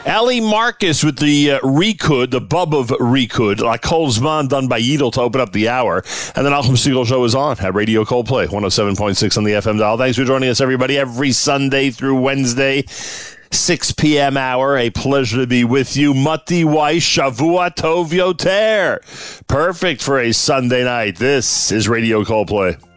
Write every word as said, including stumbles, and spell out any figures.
Ali Marcus with the uh, Rikud, the bub of Rikud, La Colzman done by Yedel to open up the hour. And the Nachum Segal Show is on at Radio Coldplay, one oh seven point six on the F M dial. Thanks for joining us, everybody, every Sunday through Wednesday, six p.m. hour. A pleasure to be with you. Mati Weiss, Shavua Tov Yoter. Perfect for a Sunday night. This is Radio Coldplay.